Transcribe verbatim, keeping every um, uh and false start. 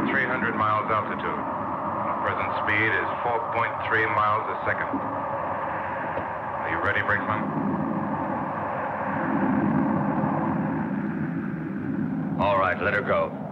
three hundred miles altitude. Present speed is four point three miles a second. Are you ready, Brakeman? All right, let her go.